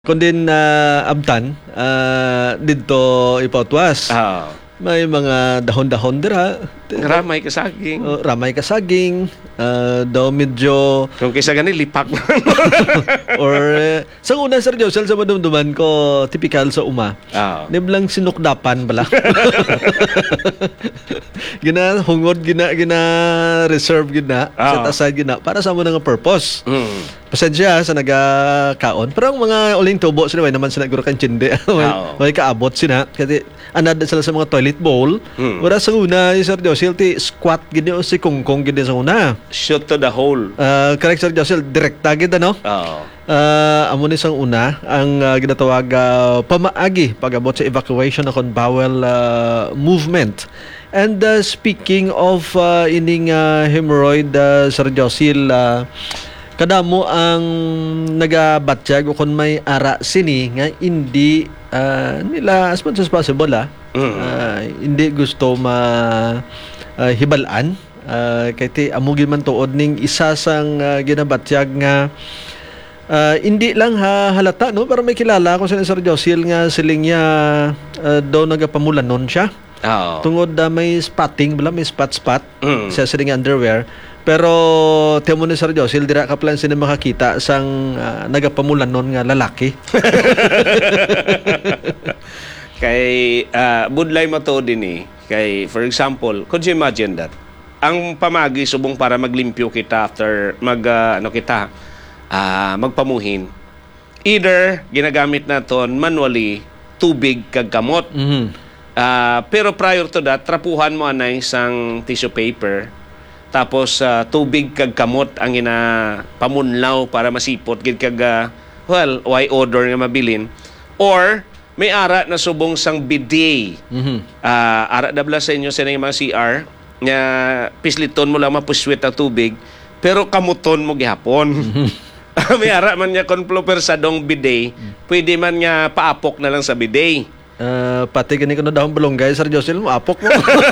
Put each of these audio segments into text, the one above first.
Kundi abtan dito ipotwas. May mga dahon-dahon dira. Ramay ka saging. Ramay ka saging. Daw medyo... Kung kaysa ganun, lipak na. Or sa una, Sir Josel, sa madumduman ko, typical sa uma. Niblang sinukdapan bala. Gina, hungod, gina, reserve, gina, set aside, gina, para sa mo nga purpose. Pasensya sa nagakaon. Pero ang mga uling tubo, sila naman sila guro kan chinde. May kaabot sila. Kasi anad sila sa mga toilet bowl. Wala sa una, Sir Josel, squat, gini o si kungkong, gini sa una. Shoot to the hole. Correct, Sir Josel. Direkta gid ano? Amo ni sang una ang ginatawag pamaagi pag-abot sa evacuation akong bowel movement. And speaking of ining hemorrhoid, Sir Josel, kadamo ang nagabatyag o kung may ara sini nga hindi nila as much as possible hindi gusto hibalaan. Kaya amugin man tuod ning isa sang ginabatyag nga hindi lang halata no, pero may kilala ko sa Sir Josel nga siling niya daw nagapamulanon siya. Tungod may spotting bala, may spot sa siling underwear. Pero tiyan mo ni Sir Josel, dira ka plan sila makakita sang nagapamulanon nga lalaki. Kay budlay mo to din kay for example, could you imagine that ang pamagi subong para maglimpyo kita after magpamuhin, either ginagamit naton manually tubig kag kamot. Pero prior to that, trapuhan mo anay isang tissue paper, tapos tubig kag kamot ang pamunlaw para masipot gid kag why odor nga mabilin, or may ara na subong sang bidet. Ara dabla sa inyo sa mga CR nga pisliton mo lang mapuswit ang tubig pero kamuton mo gihapon. May ara man niya konploper sa dong bidet, pwede man nga paapok na lang sa bidet. Pati gani ko na dahon balonggay, Sir Josel, maapok mo.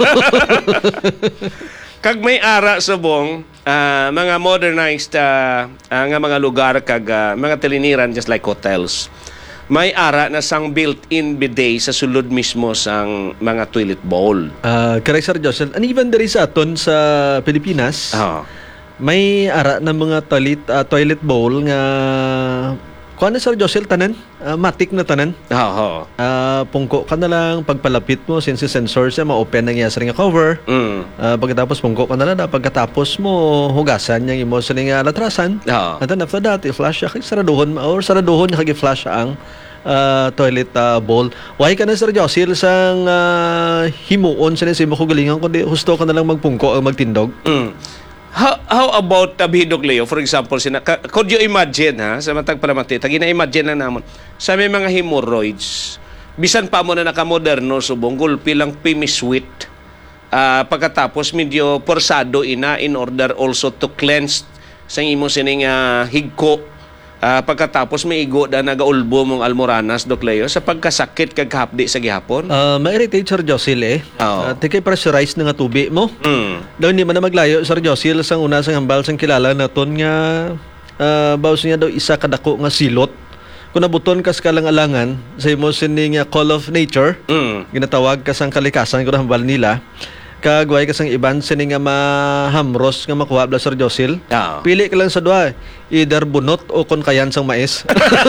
Kag may ara subong mga modernized nga mga lugar kag mga tiliniran just like hotels, may ara na sang built-in bidet sa sulod mismo sang mga toilet bowl. Correct, Sir Josel. And even there is aton sa Pilipinas, may ara na mga toilet bowl nga kuha na, Sir Josel, tanan? Matik na tanan. Pungko ka na lang, pagpalapit mo, since sensor siya, ma-open na nga sa ring cover. Pagkatapos pungko ka na lang, pagkatapos mo, hugasan niya mo sa ring latrasan. And then after that, i-flash siya, saraduhon niya kag-i-flash ang toilet bowl. Why ka na, Sir Josel, sang himuon sa nisimo ko galingan, kundi husto ka na lang magpungko o magtindog? How about Bidog Leo, for example, could you imagine sa matag palamati, gina-imagine na namon sa may mga hemorrhoids, bisan pa mo na nakamoderno subong gulpi lang pimiswit, pagkatapos medyo porsado in order also to cleanse sa imo sining higko, pagkatapos may igo na nagaulbo mong almoranas, Dok Leo, sa pagkasakit kag hapdi sa gihapon. Ma-irritate, Sir Josel tikay pressurize na nga tubi mo. Daw hindi man na maglayo, Sir Josel, sang una sang hambal sang kilala naton nga bawas niya daw isa kadako nga silot. Kung nabuton kas kalang-alangan sa imo sining call of nature, ginatawag kas ang kalikasan kung hambal nila, kagway kasang iban sini nga mahamros nga makuha bla, Sir Josel. Pili ka lang sa dua, either bunot o kon kayan sang mais.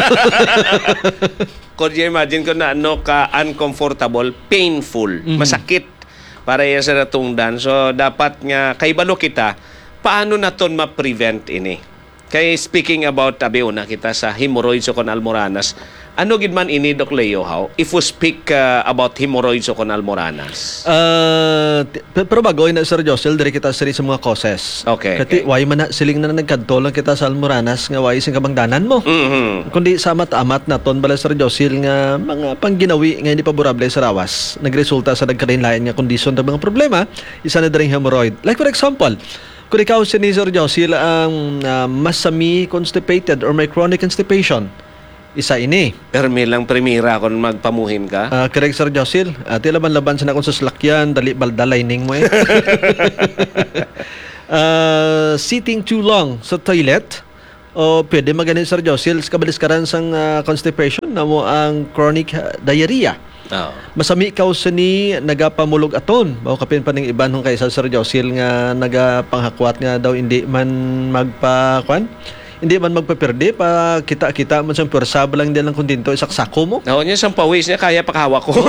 Could you imagine kung na ka uncomfortable, painful, masakit para yan sa natungdan. So dapat nga kaibalo kita paano naton ma-prevent ini. Kay speaking about una kita sa hemorrhoids o kon almoranas, ano gid man ini, Doc Leo, how if we speak about hemorrhoids o kon almoranas? Pero bago na, Sir Josel, dire kita sa mga causes. Kati why man siling na nagkadto lang kita sa almoranas nga why sing kabangdanan mo. Kundi sa amat-amat naton bala, Sir Josel, nga mga pangginawi nga hindi paborable sa rawas, nagresulta sa nagkalain-lain nga kondisyon ng mga problema, isa na daring hemorrhoid. Like for example, kung ikaw si Sir Josel ang masami constipated or may chronic constipation, isa ini. Permi lang primira kung magpamuhin ka. Correct, Sir Josel. Tila laban sa nakon sa slakyan, dali balda lining mo sitting too long sa toilet O pwede maganin Sir Josil kabaliskaran sang constipation na mo ang chronic diarrhea. Masami kaw sa ni nagapamulog aton. Bao kapin pa ning iban hong kaysa Sir Josil nga nagapanghakwat nga daw hindi man hindi man magpaperde pa kita man sa pwersa lang din lang kundinto isaksako mo. Oo, niya sang pawis niya kaya pakahawak ko.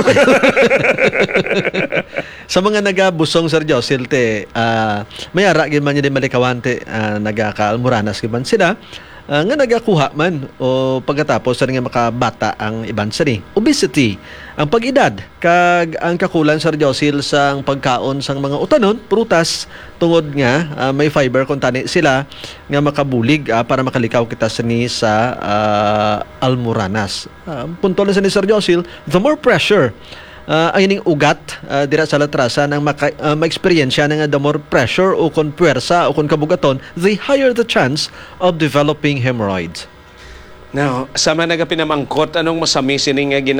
Sa mga nagabusong Sir Josil may ara gyud man niya di malikawante nagakaalmoranas gyud man sila. Nga nagakuha man o pagkatapos sa nga makabata ang iban sa ni obesity ang pag-edad kag ang kakulan Sir Josil sang pagkaon sang mga utanon prutas tungod nga may fiber kung tani sila nga makabulig para makalikaw kita sa ni sa almoranas. Punto lang sa ni Sir Josil, the more pressure ang ining ugat dira sa latrasa nang ma-experiensya nga the more pressure o kon puwersa o kon kabugaton, the higher the chance of developing hemorrhoids. Now, sa mga nagapinamangkot, anong masami sining nga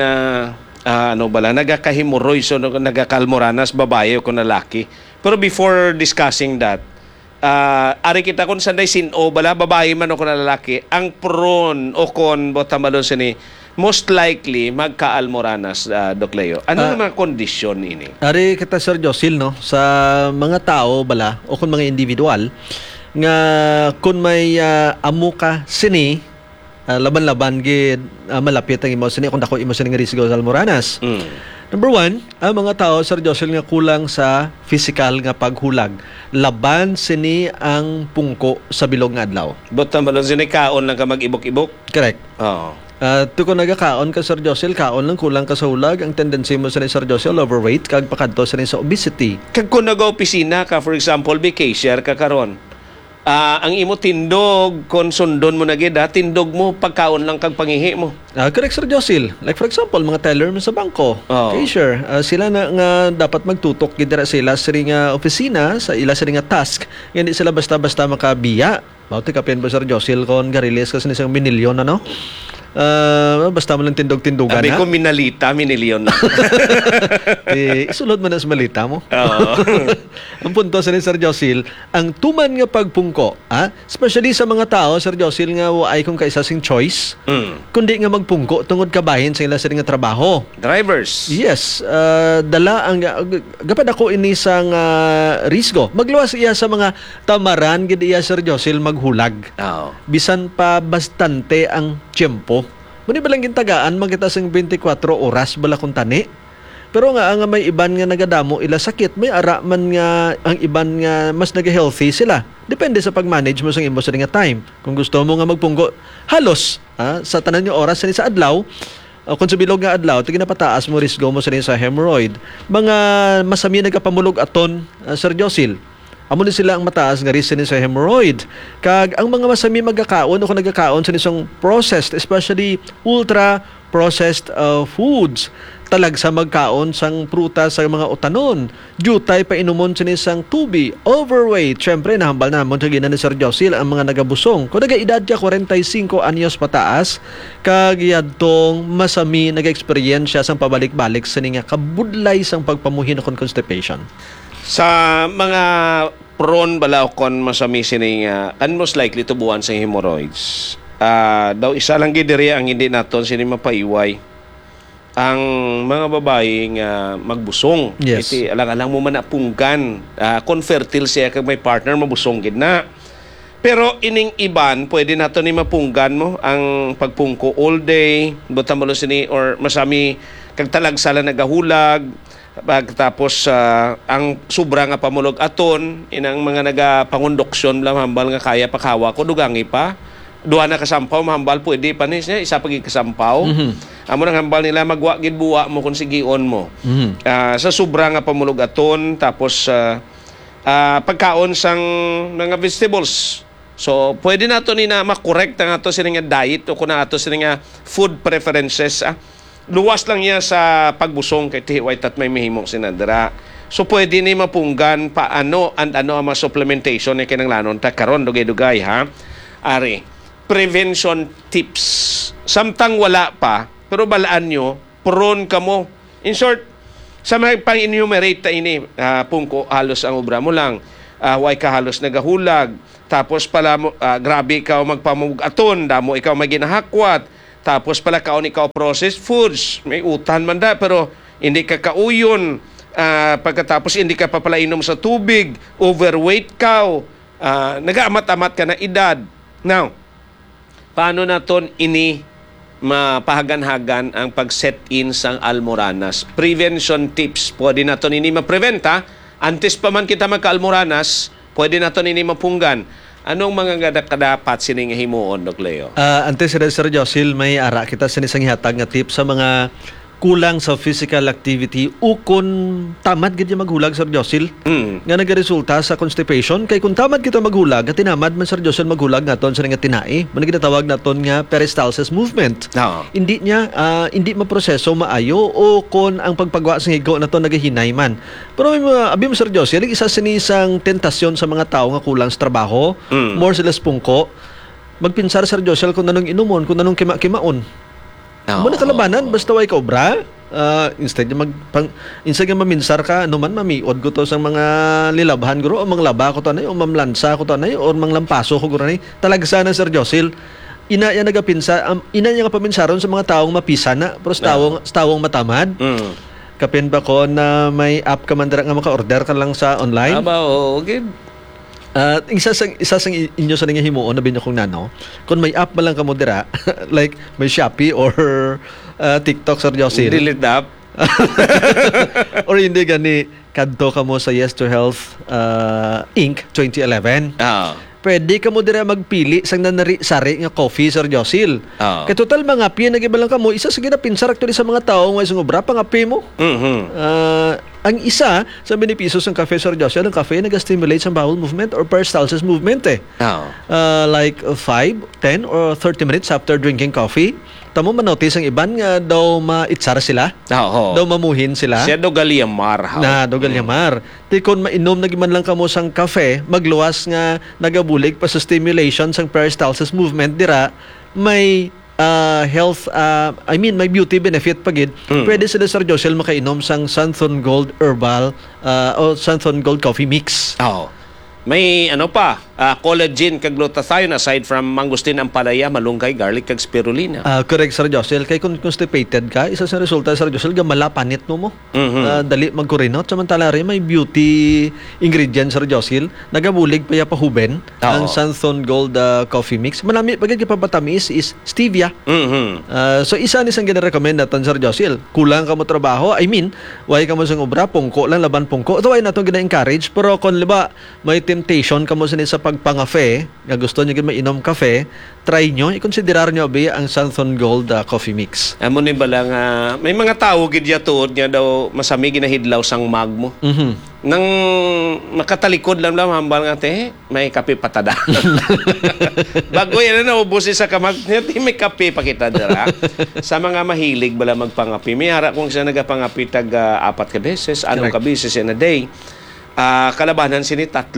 nagakahemorrhoids o nagakalmoranas, babae o kung lalaki. Pero before discussing that, ari kita kung sanday sino babae man o kung lalaki, ang prone o kung botamalon sini, most likely magka-almoranas, Doc Leo. Ano naman kondisyon ini? Ari kita Sir Josil no sa mga tao bala o kung mga individual nga kung may amo ka sini laban-laban gid malapit ang imo sini kung dako imo sini nga risgo sa almoranas. Number 1, ang mga tao Sir Josil nga kulang sa physical nga paghulag. Laban sini ang pungko sa bilog nga adlaw. Bota malon sini kaon lang ka mag-ibok-ibok? Correct. Oo. Kung nagakaon ka Sir Josil, kaon lang kulang ka sa hulag, ang tendency mo sa ni Sir Josil overweight kag pakadto sa ni sa obesity. Kag kung nag-opisina ka, for example, vacation ka karon. Ang imo tindog kon sundon mo na gid tindog mo pagkaon lang kag pangihi mo. Correct Sir Josil. Like for example, mga teller mo sa bangko, cashier, sila na nga dapat magtutok gid dira sila sa nga opisina, sa ila sa nga task. Hindi sila basta-basta makabiya. Bawti kapin ba Sir Josil kon gariles kasi isang minilyon ano? Basta mo lang tindog-tindugan Sabi ko minalita, minilyon na. Isulod mo na sa malita mo. Oo. Ang punto sa ni Sir Josil, ang tuman nga pagpungko, especially sa mga tao, Sir Josil, nga ay kung kaisa sing choice, kundi nga magpungko tungod kabahin sa ila sa nga trabaho. Drivers. Yes. Dala ang gapad ako ini sang risgo. Magluwas iya sa mga tamaran, gid iya Sir Josil maghulag. Bisan pa bastante ang tiyempo. Muni ba lang gintagaan magita sang 24 oras bala kung tani. Pero nga may iban nga nagadamo ila sakit, may ara man nga ang iban nga mas naga-healthy sila. Depende sa pag-manage mo sa imo sa nga time. Kung gusto mo nga magpunggo halos sa tanan nga oras sa adlaw, kung sa bilog nga adlaw, tigin na pataas mo risgo mo sa hemorrhoid. Mga masami nagapamulog aton, Sir Josil. Amo ni sila ang mataas nga risk sa hemorrhoid. Kag ang mga masami magkakaon o kung nagkakaon sa isang processed, especially ultra-processed foods, talag sa magkaon sang prutas sa mga utanon, jutay pa inumon sa isang tubi, overweight. Siyempre, nahambal na mo ni Sir Josil ang mga nagabusong. Kung nag-edad ka 45 anyos pataas, kag yadtong masami nag-experience sa pabalik-balik sa nga kabudlay sang pagpamuhin o constipation. Sa mga prone bala kon masami sini and most likely tubuan sa hemorrhoids. Daw isa lang gid diri ang hindi naton sini mapaiway. Ang mga babae nga magbusong. Yes. Iti alang-alang mo man napunggan. Kung fertile siya kag may partner mabusong gid na. Pero ining iban pwede nato ni mapunggan mo ang pagpungko all day, buta mo sini or masami kag talagsala nagahulag. Pagtapos ang sobra nga pamulog aton inang mga nagapangondoksyon lang hambal nga kaya pakawa ko dugangi pa duha na kasampaw mahambal pwede pa ni siya isa pagi kasampaw amo nang hambal nila magwa gid buwa mo kun sigion mo sa sobra nga pamulog aton tapos pagkaon sang mga vegetables. So pwede nato ni na makorek ang ato sini nga diet o kun ato sini nga food preferences luwas lang niya sa pagbusong kay tiway tat may mahimong sinadra. So pwede ni mapunggan paano and ano ang supplementation ni kinanglanon ta karon dugay-dugay ha. Ari, prevention tips. Samtang wala pa, pero balaan nyo, prone ka mo. In short, sa mga pang-enumerate ta ini, pungko halos ang obra mo lang. way ka halos nagahulag. Tapos pala grabe ikaw magpamugaton, damo ikaw may ginahakwat. Tapos pala kaon ikaw processed foods, may utan man da pero hindi ka kauyon. Pagkatapos hindi ka pa pala inom sa tubig, overweight ka, nag-aamat-amat ka na edad. Now, paano naton ini mapahagan-hagan ang pag-set in sang almoranas? Prevention tips, pwede naton ini ma-preventa. Antes pa man kita magka-almoranas, pwede naton ini mapunggan. Anong mga kadapat sining himuon, Dok Leo? Antes, Sir Josil, may ara kita sa isang hihatag nga tip sa mga kulang sa physical activity ukon tamad gid maghulag, Sir Josil. Nga nagaresulta sa constipation kay kung tamad kita maghulag at tinamad man, Sir Josil, maghulag naton sa nga tinai man ginatawag naton nga peristalsis movement. Hindi hindi maproseso maayo o kon ang pagpagwa sa higo naton nagahinay man. Pero may abim, Sir Josil, isa sinisang tentasyon sa mga tao nga kulang sa trabaho, more sila pungko, magpinsar, Sir Josil, kung anong inumon, kung anong kimaon. Muna kalabanan, basta way ka obra, instead nga maminsar ka, ano man, mamiod ko to sa mga lilabhan guro, o manglaba ko to na o mamlansa ko to na o manglampaso ko guro na talaga sana, Sir Josil, ina niya nga paminsaron sa mga taong mapisa na, pero sa tawong matamad. Kapin ba ko na may app ka man dira nga maka-order ka lang sa online? Okay. Isa sang inyo sa nga himuon na binyo kong nano, kung may app malang ka mo dira, like may Shopee or TikTok, Sir Josil. Delete the app. Or hindi gani, kadto ka mo sa Yes to Health Inc. 2011. Pwede ka mo dira magpili sang nanari-sari nga coffee, Sir Josil. Kaya total mga api, nagibalang ka mo, isa sa ginapinsar actually sa mga tao nga isang obra, pang api mo. Ang isa sa benepisyo ng cafe, Sir Joshua, ang cafe nag-stimulate sa bowel movement or peristalsis movement like 5, 10, or 30 minutes after drinking coffee. Tamo manotice ang iban nga daw maitsar sila. Daw mamuhin sila. Siya daw galyamar. Daw galyamar. Di kon mainom nagiman lang kamo sang cafe, magluwas nga nagabulig pa sa stimulation sang peristalsis movement dira, may health, may beauty benefit pagid. Pwede sila, Sir Joshel, makainom sang Santhon Gold Herbal o Santhon Gold Coffee Mix. May collagen kag glutathione aside from mangustin, ampalaya, malunggay, garlic kag spirulina. Correct, Sir Joshel. Kay kung constipated ka, isa sa resulta, Sir Joshel, gamala panit mo. Dali magkurinot. Samantala rin may beauty ingredient, Sir Joshel. Nagabulig pa pahuben ang Santhon Gold Coffee Mix. Manami pagkat kapatamis is stevia. So isa nisang gina-recommend natin, Sir Joshel. Kulang ka mo trabaho, way ka mo sang obra, pungko lang, laban pungko. Ito ay natong gina-encourage. Pero kung liba, may temptation kamo sa pagpangafe, nga gusto niyo mainom kafe, try nyo, i-considerar nyo ang Santhon Gold Coffee Mix. Amo ni bala nga may mga tawo gid ya tuod niya daw masami ginahidlaw sang mag mo. Nang makatalikod lang hambal nga may kape patada. Bago yan na ubusin sa kamag niya, may kape pa kita dira. Sa mga mahilig bala magpangapi, may hara kung siya nagapangapi tag 4 ka beses, anong ka beses in a day. Kalabanan sini 3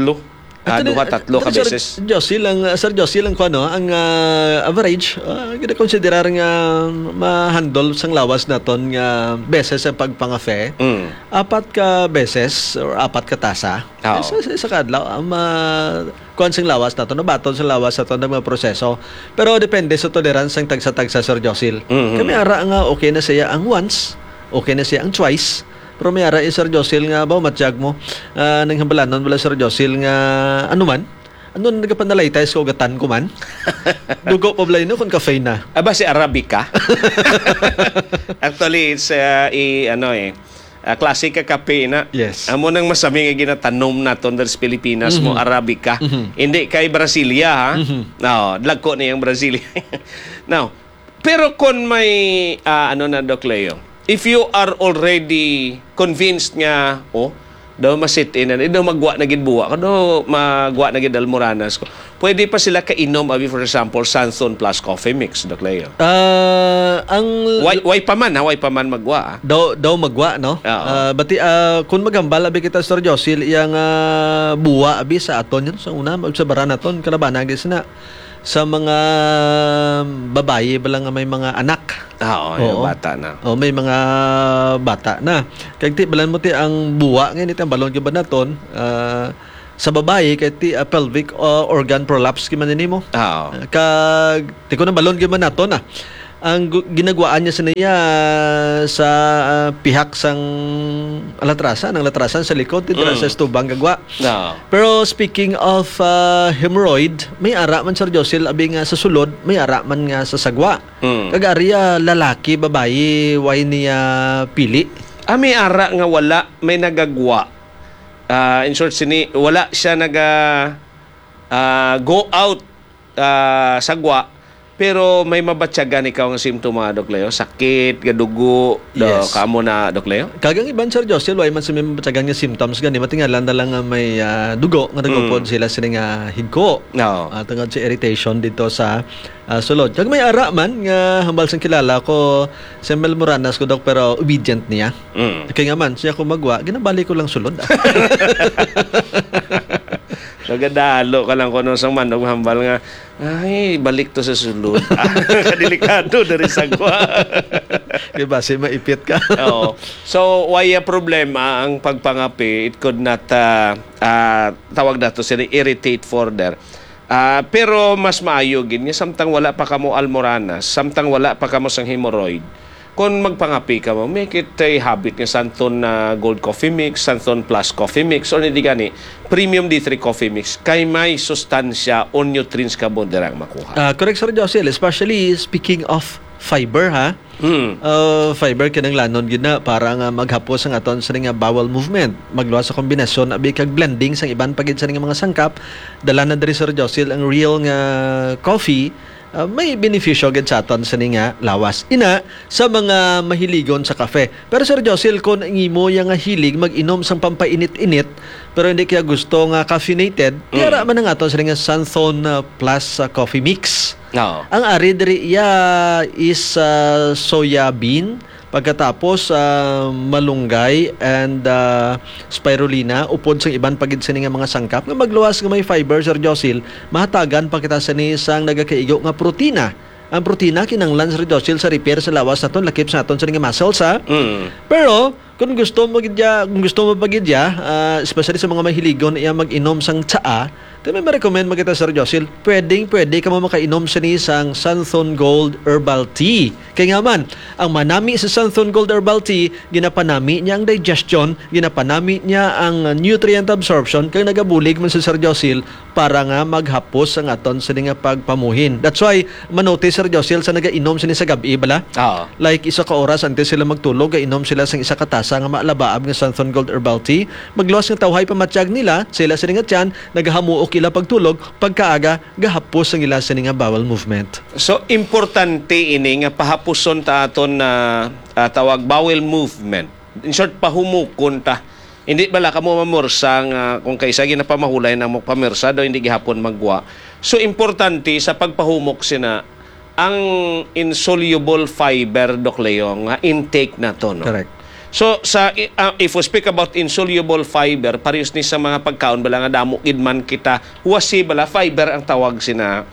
ka beses. Sir Josil lang ko ang average gina-considerar nga ma-handle sang lawas naton nga beses sa pagpangafe. 4 ka beses or 4 ka tasa. Sa kadlaw kuan sing lawas naton, nabaton sa lawas naton ng mga proseso. Pero depende sa tolerance sang tagsa-tagsa, Sir Josil. Kami ara nga okay na siya ang once, okay na siya ang twice. Pero may ara, Sir Josil, nga ba, matjag mo, nang hambalanon wala, Sir Josil, nga ano nagapanalay tayo sa ugatan ko man. Dugo pa blay no, kung cafe na. Aba si Arabica? Actually, it's classic kape na. Yes. Amo nang masami nga ginatanom naton sa Pilipinas mo, Arabica. Hindi kay Brasilia, ha? No, dagko na yung Brasilia. Now, pero kung may, Doc Leo, if you are already convinced nga, daw masit in, daw magwa na gid buwa, daw magwa na gid almoranas ko, pwede pa sila kainom, for example, Santhon plus coffee mix, Doc Leo. Way pa man magwa. Daw magwa, no? Bati, kung magambal, kita, Sir Josil, iyang buwa, sa aton, yun, sa una, magsabaran naton, kalabanan, na sa mga babae balang may mga anak. Yung bata na. May mga bata na. Kaya balan mo ang buwa ngayon ang balon kiba naton, sa babae kay ti pelvic organ prolapse kiman nimo. Kag ti ko na balon gyud man nato na. Ang ginagwaan niya sa niya sa pihak sang latrasan sa likod dito sa estubang gagwa. Pero speaking of hemorrhoid, may ara man Sir Josel abi nga sa sulod, may ara man nga sa sagwa. Kag ariya lalaki babae way niya pili. May ara nga wala, may nagagwa. In short sini wala siya go out sagwa. Pero may mabatyagan ikaw ng simptoma, Dok Leo? Sakit, gadugo, kamo na, Dok Leo? Kagang iban, Sir Josel, way man sa may mabatyagan nga symptoms gani, matingalan na lang may dugo, nga nagupod sila nga higko. Tungod sa irritation dito sa sulod. Kag may ara man, nga hambal sang kilala ko, si Mel Moranas ko, Dok, pero obedient niya. Kaya nga man, siya kumagwa, ginabali ko lang sulod. So, gadalo ka lang ko nung sang manog hambal nga, ay, balik to sa sulod. Kadelikado na rin sagwa. Kaya base maipit ka. So, why a problema ang pagpangapi, it could not, tawag na to sila, irritate further. Pero mas maayogin, samtang wala pa kamo almoranas, samtang wala pa kamo sang hemorrhoid, kung magpangapi ka mo, make it a habit ng Santon Gold Coffee Mix, Santon Plus Coffee Mix, or hindi gani, Premium D3 Coffee Mix, kay may sustansya o nutrients ka mo dirang makuha. Correct, Sir Josel. Especially speaking of fiber, ha? Fiber kinang lanon gid na para nga maghapos ang aton sa nga bowel movement. Magluwas sa kombinasyon abi kag blending sang iban pagid sa nga mga sangkap. Dala na diri, Sir Josel, ang real nga coffee. May benepisyo gid sa aton sa nga lawas ina sa mga mahiligon sa kafe. Pero Sir Josel, kung ngimo yang hilig mag-inom sang pampainit-init pero hindi kaya gusto nga caffeinated, kaya man ang aton sa nga Santon Plus Coffee Mix. Ang ari diri is soya bean, pagkatapos malunggay and spirulina upod sa iban pagid sa nga mga sangkap nga magluwas nga may fiber, Sir Josel, mahatagan pa kita sa ni sang nagakaigo nga protina. Ang protina kinanglan, Sir Josel, sa repair sa lawas naton, lakip sa naton sa nga muscles, ha. Pero kung gusto mo pagidya, especially sa mga mahiligon iya mag-inom sang tsaa, may ma-recommend magita, Sir Josel, pwede ka mo makainom sa ni sang Santon Gold Herbal Tea. Kaya nga man, ang manami sa Santon Gold Herbal Tea, ginapanami niya ang digestion, ginapanami niya ang nutrient absorption, kaya nagabulig man sa Sir Josel para nga maghapos ang aton sa nga pagpamuhin. That's why, manotice, Sir Josel, sa nagainom sa ni sa gabi, bala? Like, isa ka oras antes sila magtulog, inom sila sang isa ka tasa nga maalabaab nga Santon Gold Herbal Tea. Magluwas ng tawhay pamatyag nila, sila sa nga tiyan, nagahamuok ila pagtulog, pagkaaga gahapos ang ila sa nga bowel movement. So importante ini nga pahapuson ta aton na tawag bowel movement. In short, pahumukon ta. Hindi bala kamo mamorsa nga kung kaysa ginapamahulay na mo pamersa daw hindi gihapon magwa. So importante sa pagpahumok sina ang insoluble fiber, Dok Leo, nga intake na to, no? Correct. So if we speak about insoluble fiber, parehas ni sa mga pagkaon bala nga damo idman kita huwasi bala fiber ang tawag sina.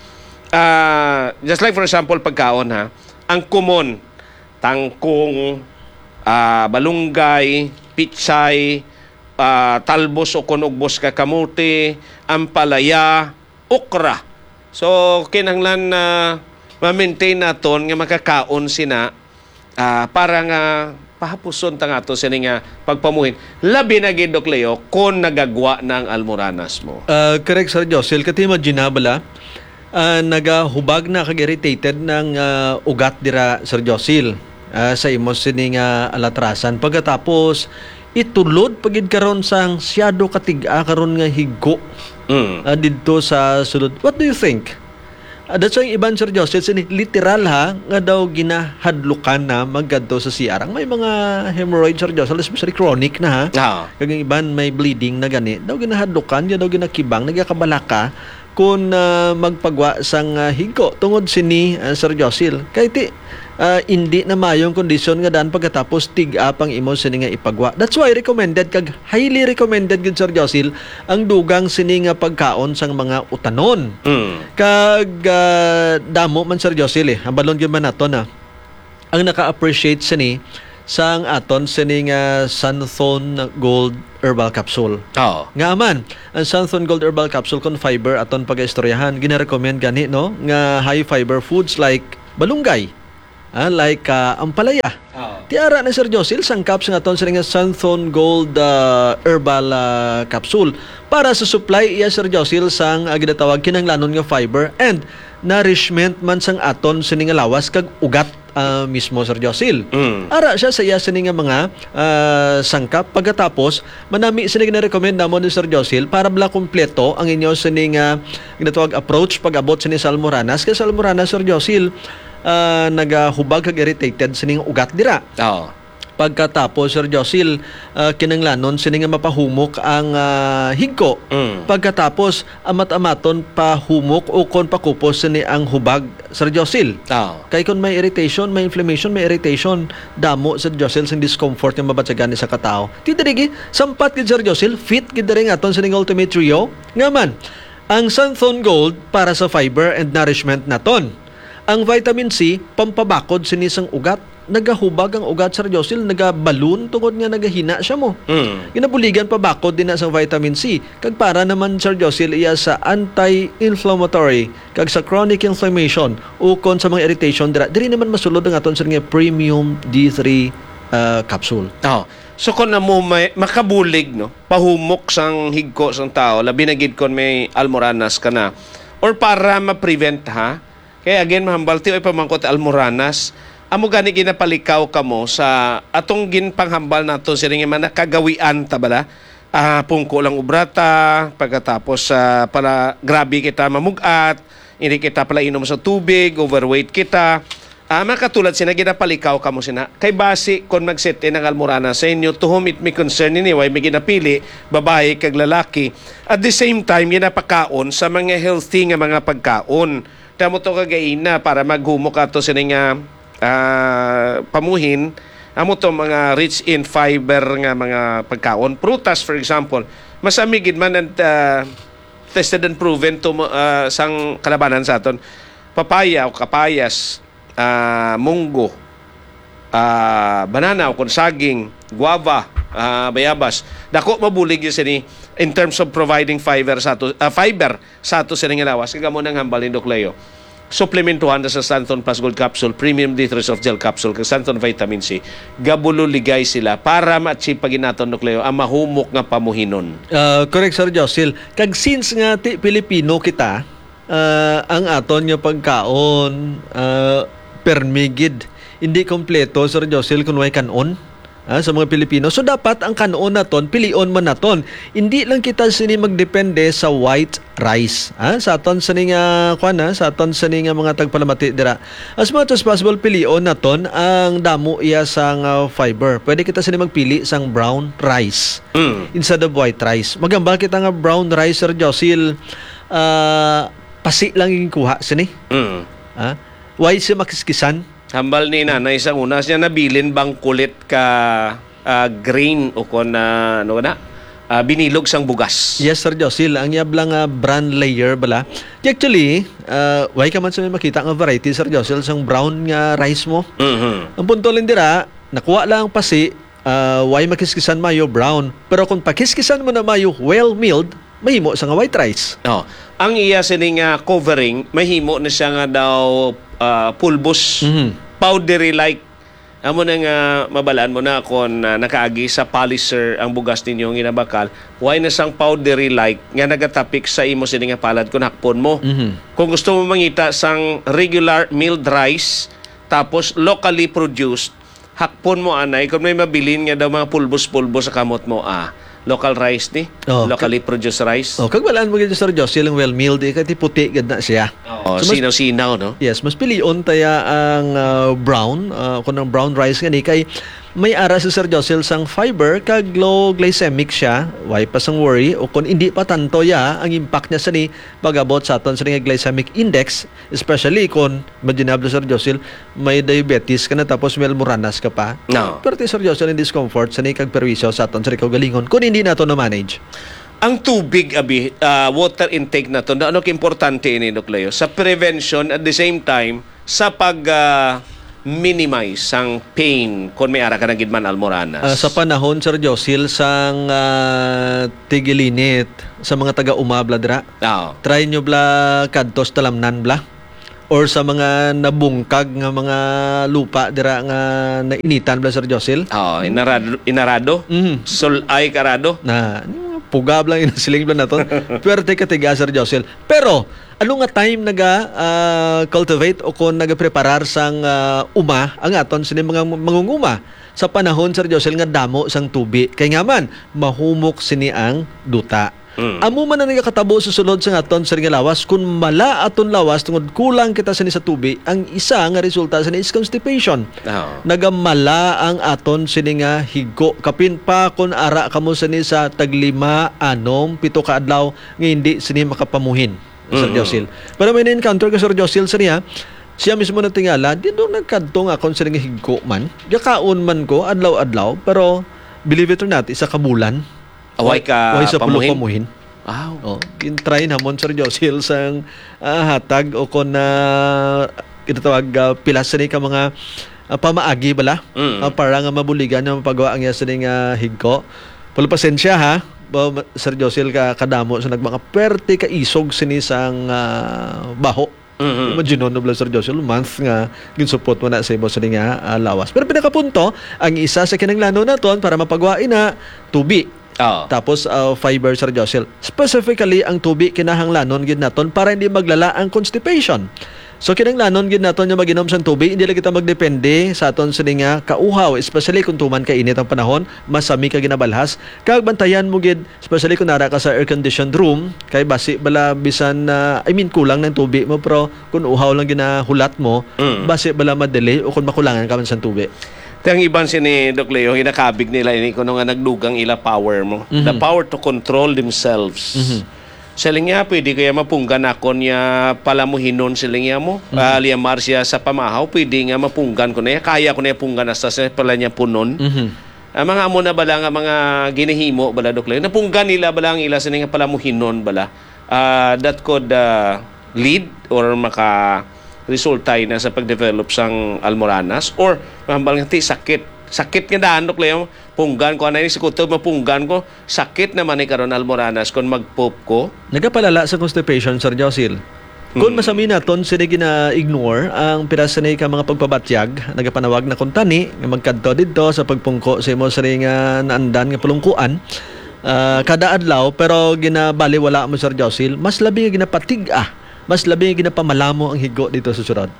Just like for example pagkaon, ha, ang common tangkong, balunggay, pitsay, talbos o kunugbos ka kamuti, ampalaya, okra. So kinahanglan ma-maintain naton nga makakaon sina para nga pahapuson ta nga to sa nga pagpamuhin. Labi na gid, Dok Leo, kung nagagwa ng almoranas mo. Correct, Sir Josel. Kati imagine bala, nagahubag na kag-irritated ng ugat dira, Sir Josel, sa imong sini nga alatrasan. Pagkatapos, itulod pagid karon sang siyado katiga karon nga higko didto sa sulod. What do you think? That's why iban, Sir Joseph, literal ha, nga daw ginahadlukan na maggadto sa CR. Ang may mga hemorrhoid, Sir Joseph, especially chronic na ha. Kag iban may bleeding na gani, daw ginahadlukan, daw ginakibang, nagakabalaka kung magpagwa sang higko tungod sini, Sir Joseph. Kay ti hindi na mayong kondisyon nga daan pagkatapos tig-up ang imo sini nga ipagwa. That's why recommended kag highly recommended gid, Sir Joseph, ang dugang sini nga pagkaon sang mga utanon. Kag damo man, Sir Joseph, ang balon gyud man nato na ang naka-appreciate sini sang aton sini nga Santon Gold Herbal Capsule. Nga man, ang Santhon Gold Herbal Capsule kon fiber aton pag-istoryahan, gina-recommend gani no nga high fiber foods like balunggay, like ampalaya. Tiara na Sir Josil sangkap sa aton sa nga Santhon Gold Herbal Capsule para sa supply iya Sir Josil sang ginatawag kinahanglanon nga fiber and nourishment man sang aton sa nga lawas kag ugat mismo Sir Josil. Ara siya sa iya sa nga mga sangkap pagkatapos manami sa nga recommend namon ni Sir Josil para bala kompleto ang inyo sa nga ginatawag approach pag-abot sa ni Salmoranas kay Salmoranas Sir Josil nagahubag kag irritated sa ning ugat dira. Pagkatapos Sir Josil kinanglanon sini nga mapahumok ang higko. Pagkatapos amat-amaton pahumok o kon pakupos sini ang hubag Sir Josil. Kay kon may irritation, may inflammation, may irritation, damo Sir Josil sa discomfort nga mabatsagan ni sa katao. Ti diri sampat gid Sir Josil fit gid diri aton sini Ultimate Trio. Ngaman ang Santhon Gold para sa fiber and nourishment naton. Ang vitamin C, pampabakod sinisang ugat. Nagahubag ang ugat Sir Josil, nagabalon tungod nga nagahina siya mo. Ginabuligan pabakod din na sa vitamin C. Kag para naman Sir Josil iya sa anti-inflammatory kag sa chronic inflammation o kon sa mga irritation diri naman masulod ang aton sa nga premium D3 capsule. So kung na mo may makabulig no, pahumok sang higko sang tao, labi na gid kon may almoranas ka na or para ma-prevent kaya again, mahambal tiyo pamangkot almoranas. Amo gani ginapalikaw kamo sa atong ginpanghambal nato sa ring man nakagawian ta bala. Pungko lang ubrata, pagkatapos para grabe kita mamugat, hindi kita pala inom sa tubig, overweight kita. Makatulad sina ginapalikaw kamo sina. Kay base kon magset ng almoranas sa inyo to whom it may concern ni way may ginapili babae kag lalaki. At the same time ginapakaon sa mga healthy nga mga pagkaon. Tamo to kagaina para maghumok ato sa nga pamuhin amo to mga rich in fiber nga mga pagkaon. Prutas for example, masamigid man and tested and proven to sang kalabanan sa aton. Papaya o kapayas, munggo, banana o saging, guava, bayabas. Dako mabulig yun sini in terms of providing fiber sa ato sa nga lawas. Kaya mo nang hambalin Doc Leo. Supplementuhan na sa Santhon Plus Gold Capsule, Premium D3 Soft Gel Capsule, kag Santhon Vitamin C. Gabulo ligay sila para ma-achieve paginaton Doc Leo ang mahumok nga pamuhinon. Correct Sir Josil. Kag since nga Pilipino kita, ang aton nga pagkaon permigid hindi kompleto Sir Josil kun way kanon sa mga Pilipino. So dapat ang kanon naton pilion man naton. Hindi lang kita sini magdepende sa white rice. Sa aton sini nga sa aton sini nga mga tagpalamati dira. As much as possible pilion naton ang damo iya sang fiber. Pwede kita sini magpili sang brown rice instead of white rice. Magambal kita nga brown rice Sir Josil pasi lang yung kuha sini. Why siya makiskisan? Hambal ni nanay sa una siya nabilin bang kulit ka grain o kon binilog sang bugas. Yes Sir Josil, ang yablang brand layer bala. Actually, why ka man sa may makita nga variety Sir Josil sang brown nga rice mo. Ang punto lang dira, nakuha lang pasi, why makiskisan mayo brown. Pero kung pakiskisan mo na mayo well milled, mahimo sa nga white rice. Ang iya sining covering, mahimo na siya nga daw pulbos, powdery like. Amo na nga mabalaan mo na kung nakaagi sa polisher ang bugas ninyo ginabakal, why na sang powdery like nga nagatapik sa imo sining nga palad kung hakpon mo. Kung gusto mo mangita sang regular milled rice tapos locally produced, hakpon mo anay kung may mabilin nga daw mga pulbos-pulbos sa kamot mo local rice ni, locally produced rice. Kag walaan mo gid Sir Josil ang well milled kati puti gid na siya. So sinaw-sinaw no. Yes, mas pilion taya ang brown kun ang brown rice gani kay may ara si Sir Josil sang fiber kag low glycemic siya, why pa sang worry o kung hindi pa tanto ang impact niya sa ni pag-abot sa aton sa glycemic index, especially kung imaginable Sir Josil may diabetes ka na tapos may almoranas ka pa. Pero Sir Josil in discomfort sa ni kag perwisyo sa aton sa kaugalingon kung hindi nato na manage. Ang tubig water intake nato ano importante ini Doc Leo sa prevention at the same time sa minimize ang pain kung may ara ka na gidman almoranas? Sa panahon, Sir Josil, sang tigilinit, sa mga taga-umabla dira, try nyo bla kadtos talamnan bla? Or sa mga nabungkag nga mga lupa dira nga nainitan bla, Sir Josil? Inarado? Sulay karado? Na, pugab lang yung siling bla na to. Pwerte katiga, Sir Josil. Pero, ano nga time cultivate o kung nagapreparar sang ang aton sini mga mangunguma sa panahon, Sir Josil, nga damo sang tubi. Kay nga man, mahumok sini ang duta. Amo man na nagakatabo sa sulod sa aton sa nga lawas, kung mala aton lawas tungod kulang kita sini sa tubi, ang isa nga resulta sini is constipation. Nagamala ang aton sini nga higo. Kapin pa kung ara kamo sini sa taglima, 6, 7 ka adlaw nga hindi sini makapamuhin. Sir Josil. Pero may na-encounter ka, Sir Josil, sa niya, siya mismo na tingala, di doon nagkadto nga akong siling higko man. Yakaon man ko, adlaw-adlaw, pero believe it or not, isa kabulan. Away ka sa pamuhin? pamuhin. Wow. Try namon, Sir Josil, sang hatag o kung kinatawag pilas ni ka mga pamaagi bala para nga mabuligan na mapagawa ang siling higko. Pala pasensya ha, Sir Josil, kadamo sa nagmanga perte ka isog sinisang baho. Imagine no, Sir Josil, month nga ginsupot mo na sa ibo sa nga lawas. Pero pinakapunto, ang isa sa kinanglano naton para mapagawain na tubi. Tapos fiber, Sir Josil. Specifically, ang tubi kinahanglanon gid naton para hindi maglala ang constipation. So kinanglanon gid naton nga maginom sa tubig, hindi lang kita magdepende sa aton sa nga kauhaw, especially kung tuman ka init ang panahon, masami ka ginabalhas. Kag bantayan mo gid, especially kung nara ka sa air conditioned room, kay basi bala bisan kulang ng tubig mo, pero kung uhaw lang ginahulat mo, basi bala madelay o kung makulangan ka man sa tubig. Ang iban ni Doc Leo, hinakabig nila ini kuno nga nagdugang ila power mo. The power to control themselves. Siling niya, pwede kaya mapunggan ako niya palamuhinon siling niya mo. Liamar siya sa pamahaw, pwede nga mapunggan ko na niya. Kaya ko na niya punggan hasta sa pala niya punon. Mga amo na bala nga mga ginihimo bala, Doc Leo. Napunggan nila bala ang ila sa nga palamuhinon bala. That could lead or maka-resulta na sa pag-develop sang almoranas or mahambal nga sakit nga daan, Doc Leo. Punggan ko, anay si kutob, mapunggan ko, sakit naman ni karon almoranas kung mag-pop ko. Nagapalala sa constipation, Sir Josil. Kung masami naton, sila gina-ignore ang pirasa ni ka mga pagpabatyag, nagapanawag na kuntani, nga magkadto dito sa pagpungko sa imo sa nga naandan nga pulungkuan, kada adlaw, pero ginabaliwala mo, Sir Josil, mas labi nga ginapatig mas labi nga ginapamalamo ang higo dito sa surod.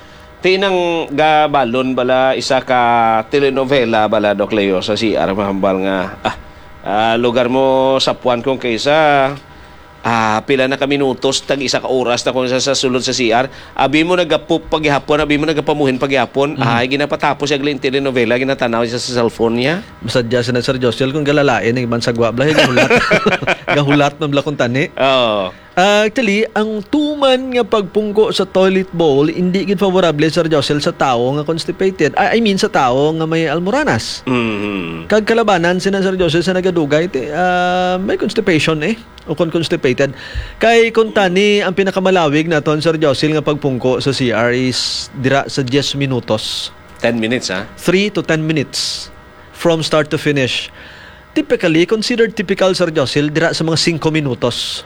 Tinang gabalon bala isa ka telenovela bala, Doc Leo, sa CR mahambal nga lugar mo sa puwan kong kaysa pila na ka minutos tag isa ka oras na kung sa sulod sa CR, abi mo nagapup paghihapon, abi mo nagapamuhin paghihapon, ginapatapos yung telenovela, ginatanaw siya sa cellphone niya. Masadya siya na, Sir Josil, kung galalain ng ibang sagwa bla, gahulat ng bla kung tani. Actually, ang tuman nga pagpungko sa toilet bowl, hindi gid favorable, Sir Josil, sa tao nga constipated. I mean, sa tao nga may almoranas. Kag kalabanan sina, Sir Josil, sa nagadugay, may constipation o constipated. Kay kung tani, ang pinakamalawig naton, Sir Josil, nga pagpungko sa CR is dira sa 10 minutos. 10 minutes, 3 to 10 minutes from start to finish. Typically, considered typical, Sir Josil, dira sa mga 5 minutos.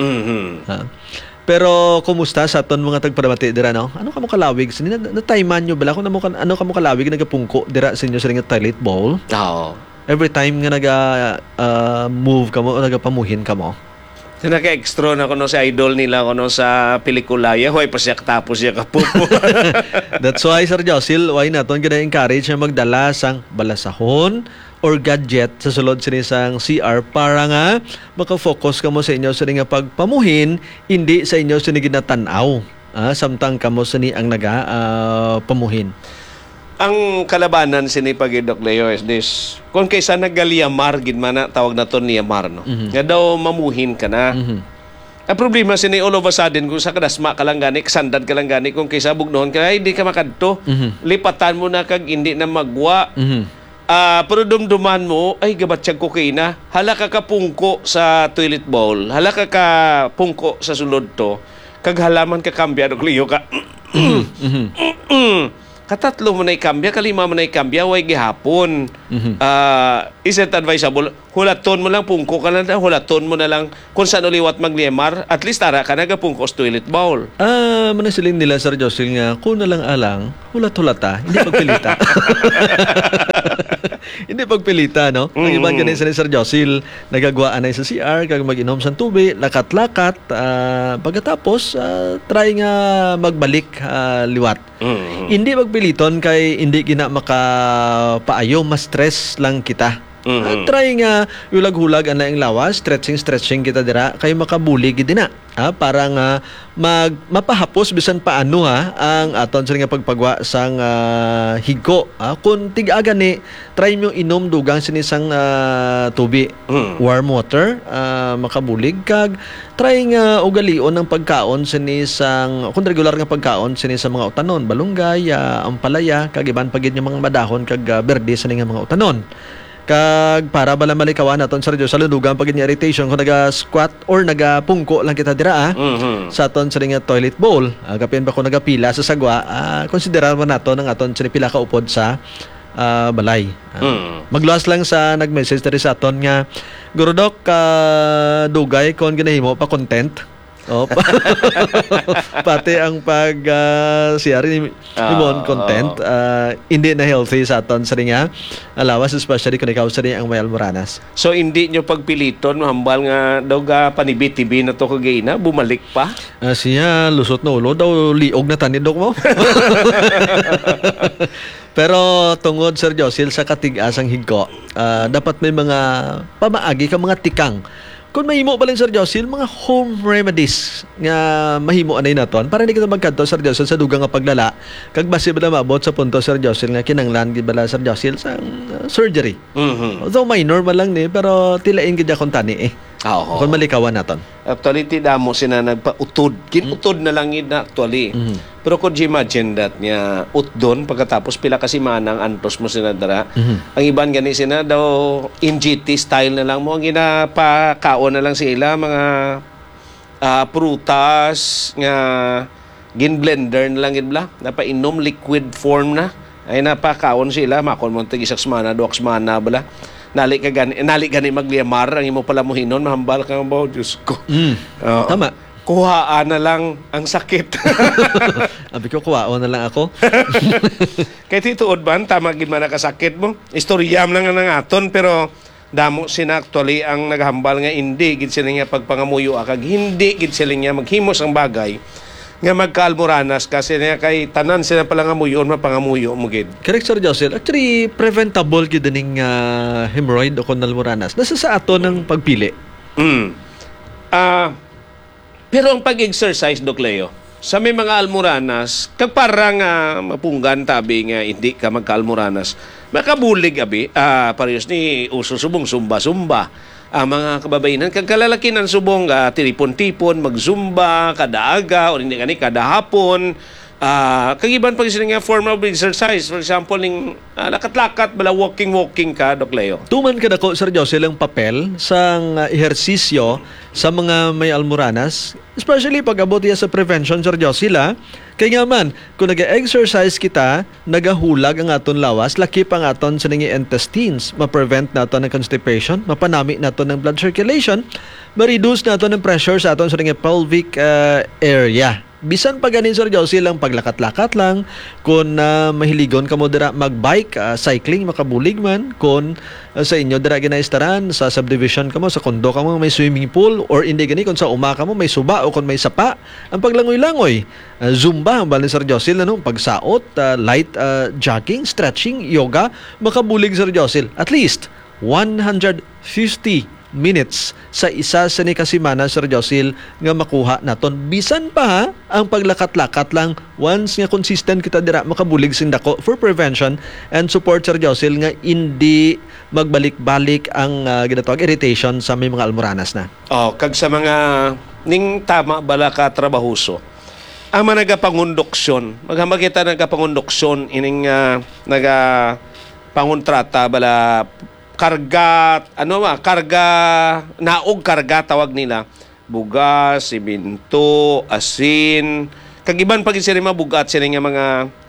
Pero, kumusta sa aton mga tagparamati dira, no? Ano ka mo kalawig? Na-timean nyo bala? Kung ano ka mo kalawig nagapungko dira sa inyo sa nga toilet bowl? Every time nga naga-move ka mo o nagapamuhin ka mo? Naka-extra na kuno sa idol nila kuno sa pelikula. Hoy, pasyak tapos siya kapupo. That's why, Sir Josil, why naton gina-encourage na magdala sang balasahon or gadget sa sulod sinisang CR para nga makafocus ka mo sa inyo sa nga pagpamuhin, hindi sa inyo sa ginatanaw. Samtang ka mo sa ni ang pamuhin. Ang kalabanan sini pag Doc Leo is this. Kung kaysa nagaliamar gid man na tawag na to niyamar, no. Nga daw mamuhin ka na. Ang problema sini all of a sudden kung sa kadasma ka lang gani, sandad ka lang gani, kung kaysa bugnoon ka, hindi ka makadto. Lipatan mo na kag hindi na magwa. Pero dumduman mo, ay gabatsyag ko kina. Hala ka kapungko sa toilet bowl. Hala ka kapungko sa sulod to. Kag halaman ka kambya, Doc Leo ka. katatlo mo na ikambya, kalima mo na ikambya, way gihapon. Isn't advisable, hulaton mo lang, pungko ka na, hulaton mo na lang kung saan uliwat magliemar, at least tara ka nagapungko sa toilet bowl. Manasilin nila, Sir Josil, nga, kung na lang alang, hulat-hulata, hindi pagpilita. Hindi pagpilita, no? Ang ibang ganun sa Sir Josil, nagagawaan na sa CR, kag mag-inom sa tubig, lakat-lakat, pagkatapos, try nga magbalik liwat. Hindi magpiliton kay hindi gina makapaayo, mas stress lang kita. Try nga ulag-hulag ang laing lawas, stretching kita dira kay makabuli gid na. Para nga mapahapos bisan paano ang aton sa nga pagpagwa sang higko. Kung tig-aga ni try mo inom dugang sinisang tubig, warm water, makabulig kag try nga ugalion ang pagkaon sinisang kung regular nga pagkaon sinisang mga utanon, balunggay, ampalaya kag iban pagid nga mga madahon kag berde sa nga mga utanon. Kag para bala malikawan naton sa sa lunugan pag ni irritation kung naga-squat or naga-pungko lang kita dira sa aton sa nga toilet bowl. Kapin ba kung nagapila sa sagwa, konsiderar mo nato ang aton sa pila ka upod sa balay. Magluwas lang sa nag-message diri sa aton nga Gurudok dugay kon ginahimo pa content. Pati ang pag CR ni content hindi na healthy sa aton sa nga alawas, especially kung ikaw sa ang may almoranas. So hindi nyo pagpiliton mahambal nga daw ga panibit-tibi na to kagina bumalik pa siya lusot na ulo daw liog na tanidok mo. Pero tungod, Sir Josil, sa katigasang higko, dapat may mga pamaagi ka mga tikang. Kung mahimo pa lang, Sir Josil, mga home remedies nga mahimo anay naton para hindi kita magkanto, Sir Josil, sa dugang nga paglala kag base ba mabot sa punto, Sir Josil, nga kinanglan gid bala, Sir Josil, sa surgery. Although minor man lang ni pero tilain gid akong tani kung malikawan naton. Actually, tidamo sina nagpa-utod. Kinutod na lang yun na actually. Pero could you imagine that nga utdon pagkatapos pila kasi manang antos mo sinadara. Ang iban gani sina daw in GT style na lang mo. Ang ginapakaon na lang sila mga prutas nga gin-blender na lang gid bla. Napainom liquid form na. Ay napakaon sila. Makon mo tig isak semana, 2 semana bala. Nali gani magliamar ang imo pala mo hinon mahambal ka ba Diyos ko. Tama. Kuhaan na lang ang sakit. Abi ko kuhaon na lang ako. Kay tituod ban tama gid man nakasakit mo. Istoryam lang ang aton pero damo sina actually ang naghambal nga hindi gid sila nga pagpangamuyo kag hindi gid sila nga maghimos ang bagay nga magkaalmoranas kasi niya kay tanan sila pala nga muyon mapangamuyo mo gid. Correct, Sir Josil. Actually, preventable gid ning hemorrhoid o almoranas. Nasa sa ato ng pagpili. Pero ang pag-exercise, Doc Leo, sa may mga almoranas, kag parang mapunggan tabi nga hindi ka magka-almoranas, makabulig abi, parehas ni uso subong zumba-zumba. Mga kababainan, kag kalalaki ng subong tipon-tipon, mag-zumba, kada aga, o hindi gani, kada hapon. Kag iban pag sila nga form of exercise. For example, ning lakat-lakat, bala walking ka, Doc Leo. Tuman ka dako, Sir Josil, ang papel sa ehersisyo sa mga may almoranas, especially pag abot sa prevention, Sir Josil, kaya nga man, kung nag-exercise kita, nagahulag ang aton lawas, lakip ang aton sa nangyay intestines, ma-prevent nato ng constipation, mapanami nato ng blood circulation, ma-reduce nato ng pressure sa aton sa nangyay pelvic area. Bisan pa ganin, Sir Josil, lang paglakat-lakat lang, kung mahiligon ka mo dira magbike, cycling, makabulig man, kung sa inyo dira ginaistaran, sa subdivision ka mo, sa kondo ka mo, may swimming pool, or hindi gani, kung sa uma ka mo, may suba, o kung may sapa, ang paglangoy-langoy, zumba, ang bali, Sir Josil, pagsaot, light jogging, stretching, yoga, makabulig, Sir Josil, at least 150 minutes sa isa sa ni kasimana, Sir Josil, nga makuha naton. Bisan pa ang paglakat-lakat lang once nga consistent kita dira makabulig sindako for prevention and support, Sir Josil, nga hindi magbalik-balik ang ginatawag irritation sa may mga almoranas na. Kag sa mga ning tama bala ka trabahuso. Ang nagapangundoksyon, maghamagita nagapangundoksyon ining pangontrata bala karga naog karga tawag nila, bugas, simento, asin, kagiban pag sila mga bugat sila nga mga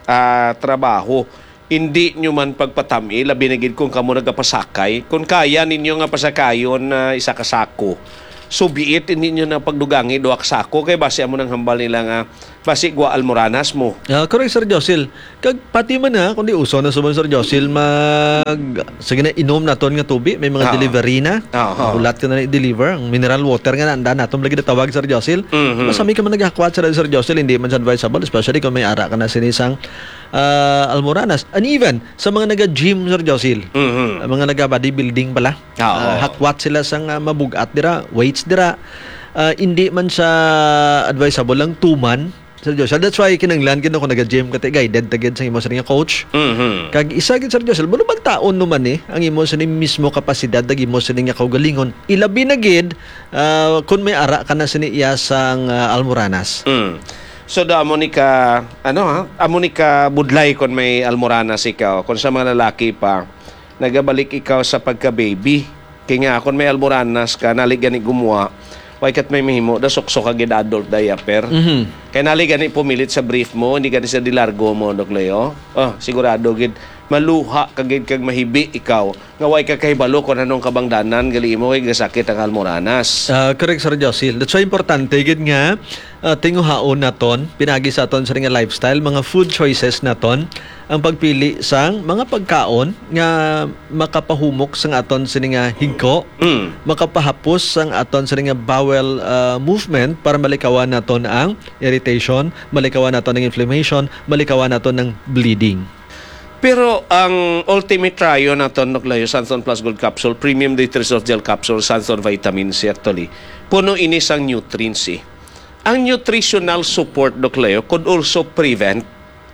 trabaho. Hindi nyo man pagpatami, labi na gid kung kamo nagapasakay. Kung kaya ninyo nga pasakayon na isa ka sako, so be it, hindi nyo na pagdugangi duha ka sako, kay base mo nang hambal nila nga base gwa almoranas mo. Correct, Sir Josil. Kag pati man na, kundi uso na subon, Sir Josil, sige na, inom naton nga tubig, may mga delivery na. Ulat ka na i-deliver. Ang mineral water nga nanda naton lagi na tawag, Sir Josil. Masami ka man naghakwat, Sir Josil, hindi man siya advisable, especially kung may ara ka na sinisang almoranas. And even, sa mga naga-gym, Sir Josil, mga naga-bodybuilding pala, hakwat sila sang mabugat dira, weights dira, hindi man siya advisable lang tuman, Sir Joshua. That's why kinanglan ko naga-gym kati guided tagid sa imo sa nga coach. Kag isa gid Sir Joshua, buno bang taon naman ang imo sa mismo kapasidad dagi mo sa nga kaugalingon. Ilabi na gid kun may ara ka na sini iya sang almoranas. So da amo ni ka amo ni ka budlay kon may almoranas ikaw. Kun sa mga lalaki pa nagabalik ikaw sa pagka-baby. Kaya nga kun may almoranas ka nalig gani gumawa. Why kat may mahimo da suksok agad adult diaper. Kaya nali gani pumilit sa brief mo, hindi gani sa dilargo mo Dok Leo. Sigurado gid maluha kagid kag mahibi ikaw. Nga way ka kahibalo kung anong kabangdanan gali mo kay gasakit ang almoranas. Correct, Sir Josil. That's why importante gid nga tinguhaon naton pinagi sa aton sa nga lifestyle, mga food choices naton ang pagpili sang mga pagkaon nga makapahumok sang aton sa nga higko, makapahapos sang aton sa nga bowel movement para malikawan naton ang irritation, malikawan naton ang inflammation, malikawan naton ng bleeding. Pero ang ultimate trio naton Dok Leo, Santon Plus Gold Capsule, Premium Day 3 Soft Gel Capsule, Santon Vitamin C actually, puno ini sang nutrients Ang nutritional support Dok Leo could also prevent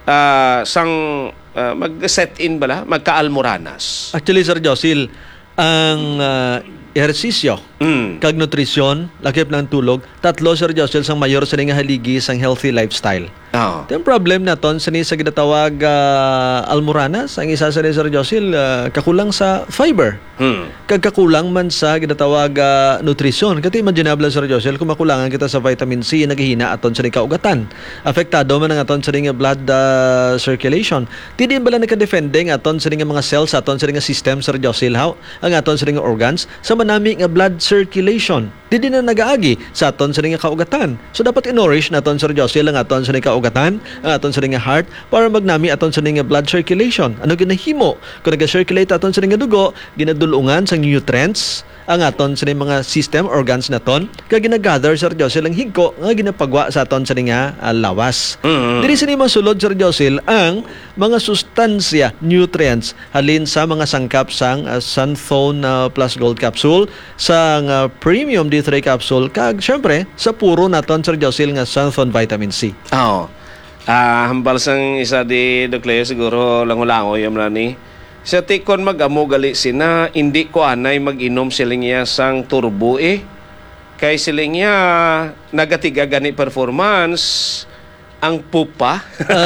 mag-set in bala, magka-almoranas. Actually, Sir Josil, ang ehersisyo, kag nutrisyon, lakip ng tulog, tatlo, Sir Josil, sang mayor sa nga haligi sang healthy lifestyle. Yung problem naton sa ginatawag almoranas, ang isa sa Sir Josil, kakulang sa fiber. Kag kakulang man sa ginatawag nutrisyon. Kati imaginable, Sir Josil, kung makulangan kita sa vitamin C, naghihina aton sa kaugatan. Apektado man ang aton sa blood circulation. Di din bala nakadefending aton sa mga cells, aton sa system, Sir Josil, ang aton sa organs, sa manami nga blood circulation. Di din na nagaagi sa aton sa kaugatan. So dapat in-nourish naton, Sir Josil, ang aton sa kaugatan, ang aton sa heart, para magnami aton sa blood circulation. Ano ginahimo? Kung nag-circulate aton sa dugo, ginadulungan sa nutrients ang aton sa mga system, organs naton, kaya ginagather, Sir Josil, ang higko nga ginapagwa sa aton sa lawas. Diri sa masulod, Sir Josil, ang mga sustansya, nutrients, halin sa mga sangkap sang Santon Plus Gold Capsule, sang Premium D3 Capsule, kag syempre sa puro naton, Sir Josil, nga Santon Vitamin C. Hambal sang isa di Dok Leo, siguro lango-lango yung ni sa tikon mag-amo gali sina, hindi ko anay mag-inom siling niya sang turbo kay siling niya nagatiga gani performance ang pupa.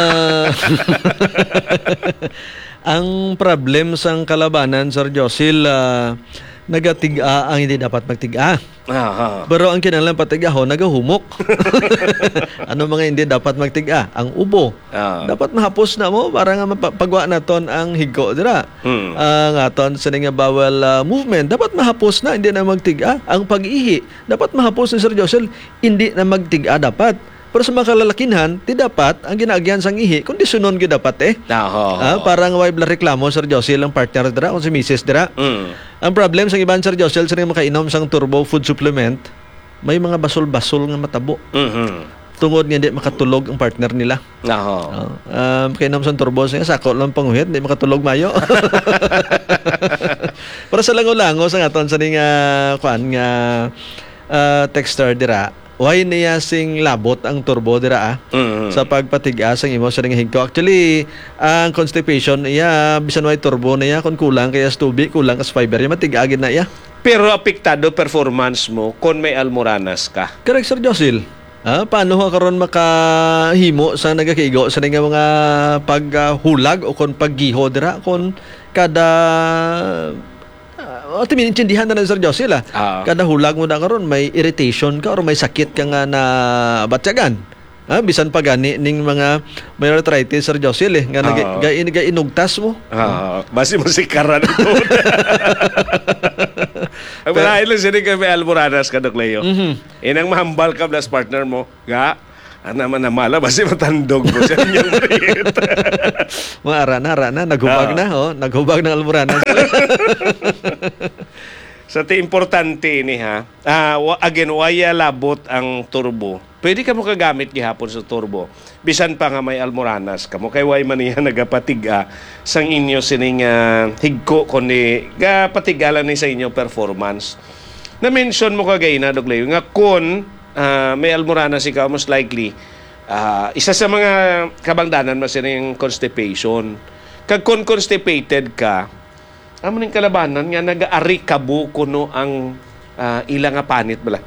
Ang problem sang kalabanan, Sir Josil, nagatiga ang hindi dapat magtiga. Pero ang kinahanglan patigahon, nagahumok. Ano mga hindi dapat magtiga? Ang ubo. Dapat mahapos na mo para nga mapagwa naton ang higko dira. Ang aton sa nga bowel movement, dapat mahapos na, hindi na magtiga. Ang pag-ihi, dapat mahapos na, Sir Joshel, hindi na magtiga dapat. Pero sa mga kalalakinhan, di dapat ang ginaagyan sang ihi, kondisyonon gyud dapat parang way bla reklamo, Sir Joshel, ang partner dira o si Mrs. dira. Ang problem sa iban, Sir Joshel, sa makainom sang turbo food supplement, may mga basol-basol nga matabo. Tungod nga hindi makatulog ang partner nila. Kainom sang turbo, sako lang panguhit, hindi makatulog mayo. Para sa lango-lango sa aton sa nga texter dira, why niya sing labot ang turbo dira sa pagpatigas ang imo sa higko. Actually, ang constipation iya bisan way turbo na iya kung kulang kaya tubig, kulang kas fiber, matigagid na iya. Pero apektado performance mo kung may almoranas ka. Correct, Sir Josil. Paano ka karon makahimo sa nagakigo sa mga paghulag o kung paggiho dira kung kada timintindihan na Sir Josil kada hulag mo na karon may irritation ka or may sakit ka nga na batyagan. Bisan pa gani ning mga may arthritis, Sir Josel nga inugtas mo. Basi mo si karan ito. Ang malahin lang siya kami Almoranas ka, Dok Leo. Inang mahambal ka plus partner mo, naman namala, basi matandog mo siya niyang marit. Ara na, naghubag ng Almoranas. Sa importante ni again, waya labot ang turbo. Pwede ka mo kagamit gihapon sa turbo. Bisan pa nga may Almoranas ka mo. Kay way maniya nagapatiga sang inyo sining higko kundi gapatigalan ni sa inyo performance. Na-mention mo kagay na, Dok Leo, nga kung may Almoranas ikaw, most likely, isa sa mga kabangdanan mas yung constipation. Kag kung constipated ka, amo ning kalabanan nga nag-ari kabo kuno ang ilang panit bala.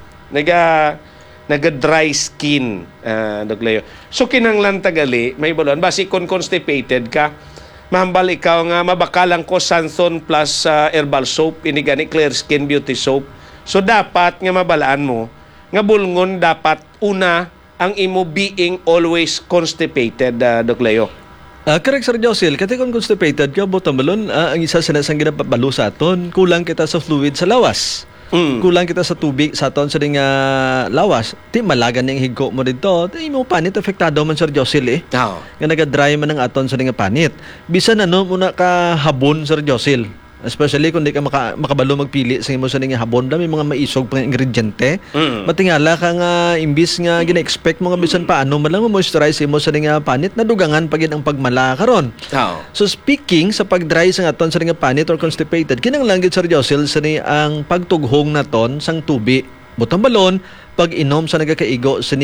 Naga-dry skin, Dok Leo. So kinanglan tagali, may balon basi kung constipated ka, mahambal ikaw nga mabakalang ko Santhon plus herbal soap, ini gani Clear Skin Beauty Soap. So dapat nga mabalaan mo nga bulngon dapat una ang imo being always constipated, Dok Leo. Correct, Sir Josel. Kasi kung constipated ka, butambalon, ang isa sa nasang ginapabalo sa aton, kulang kita sa fluid sa lawas. Kulang kita sa tubig sa aton sa ring lawas. Ti malagan yung higko mo dito. Ti mo panit apektado man, Sir Josel Nga naga-dry man ang aton sa ring panit. Bisan muna ka habon, Sir Josel. Especially kung di ka makabalo magpili sa imo sa ning habon, may mga maisog pang ingrediente. Matingala ka nga imbis nga gina-expect mo nga bisan paano man lang mo-moisturize imo sa ning panit, nadugangan pagid ang pagmala karon. So speaking sa pag-dry sa aton sa ring panit or constipated, kinahanglan gid, Sir Josel, sa ang pagtughong naton sang tubi. Butang balon pag-inom sa nagakaigo sa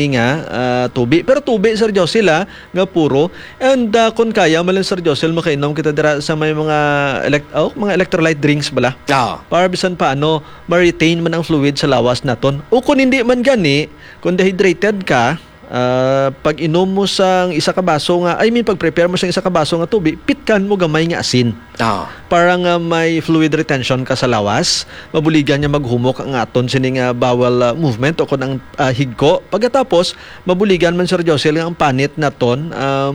tubi. Pero tubi, Sir Josel, nga puro. And kung kaya malang, Sir Josel, makainom kita dira sa may mga electrolyte drinks bala. Para bisan paano ma-retain man ang fluid sa lawas naton. O kung hindi man gani, kung dehydrated ka, pag inom mo sang isa ka baso nga, pag-prepare mo sang isa ka baso nga tubig, pitkan mo gamay nga asin. Para nga may fluid retention ka sa lawas, mabuligan niya maghumok ang aton sining bowel movement o kun ang higko. Pagkatapos, mabuligan man, Sir Josel, ang panit naton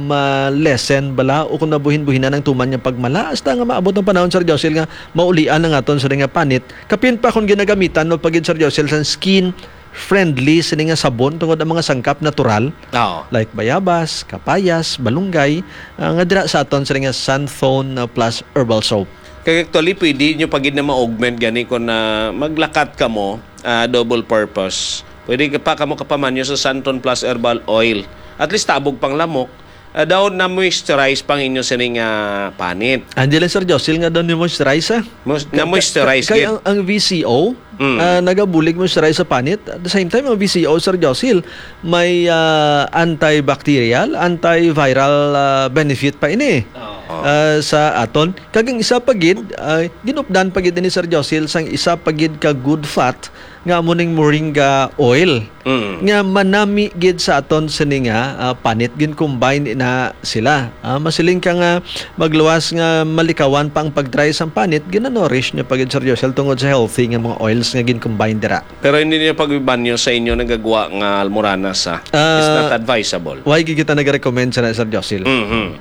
ma-lessen bala o kung nabuhin-buhinan ang tuman niya pagmala. Hasta nga maabot ng panahon, Sir Josel, nga maulian ang aton sining panit. Kapin pa kung ginagamitan no pagid, Sir Josel, sa skin friendly sining sabon tungod ang mga sangkap natural like bayabas, kapayas, balunggay nga dira sa aton sining Santhon plus herbal soap. Kaya actually pwede nyo pagid na ma-augment gani kung maglakat ka mo double purpose. Pwede ka pa kamo kapamanyo sa Santhon plus herbal oil. At least tabog pang lamok. Daw na moisturize pang inyo sining panit. Andiyan, Sir Josel, nga daw ni moisturize na moisturize kaya ang VCO nagabulig moisturize sa panit. At the same time, ang VCO, Sir Josel, may antibacterial, antiviral benefit pa ini sa aton. Kagang isa pagid ginupdan pagid ni Sir Josel sang isa pagid ka good fat nga muning moringa oil nga manami gid sa aton sininga panit gin combine na sila. Masiling ka nga magluwas nga malikawan pang pag-dry sang panit gina-nourish niya pagid, Sir Josel, tungod sa healthy nga mga oils nga gin combine dira. Pero hindi niya pagbibanyo sa inyo nagagawa nga Almoranas it's not advisable. Why gid kita nag-recommend sa Sir Josel?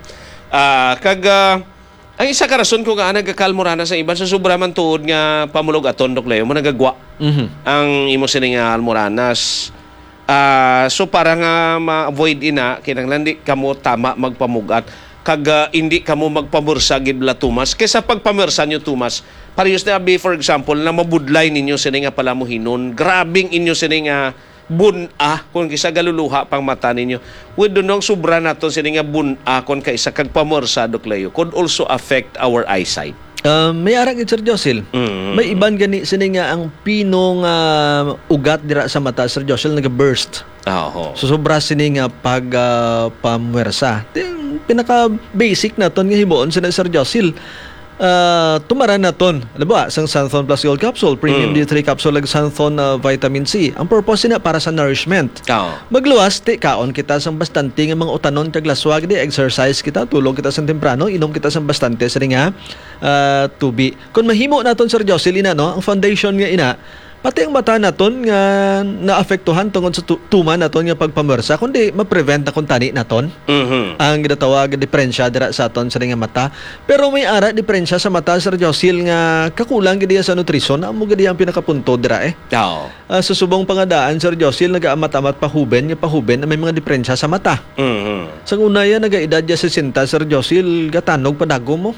Ang isa ka rason ko nga nagkakalmorana sa iban sa sobra man tuod nga pamulog aton, Dok Leo, mo nagagwa ang imo sining Almoranas. So para nga ma-avoid ina kinahanglan di kamo tama magpamugat kag hindi kamo magpamursa gid la tumas kaysa pagpamursa nyo tumas parehas na for example na mabudlay ninyo sining palamuhinon, grabing inyo sining bun-a kung kisa galuluha pang mata ninyo. With dunong sobra naton sining bun-a kung kaisa kag pamorsa, Dok Leo, could also affect our eyesight. May arang Sir Josel. May iban gani sining ang pinong ugat dira sa mata, Sir Josel, naga-burst. So sobra sining pag pamwersa. Pinaka basic naton nga himuon sa Sir Josel. Tumaran naton, ba, sang Santhon Plus Gold Capsule, Premium D3 Capsule, ag Santhon Vitamin C. Ang purpose na para sa nourishment. Magluwas, kaon kita sang bastante nga mga utanon kag laswag, di exercise kita, tulog kita sang temprano, inom kita sang bastante sa ringa tubi. Kung mahimo naton, Sir Josel, ang foundation nga ina, pati ang mata naton nga naapektuhan tungod sa tuman naton nga pagpamersa kundi ma-prevent na kung tani naton. Ang ginatawag diferensya dira sa aton sa nga mata. Pero may ara diferensya sa mata, Sir Josil, nga kakulang gid sa nutrisyon. Amo gid ang pinakapunto dira sa subong pangadaan, Sir Josil, nagaamat-amat pahuben na may mga diferensya sa mata. Sa una yan, nagaedad ya 60, Sir Josil, gatanog padago mo.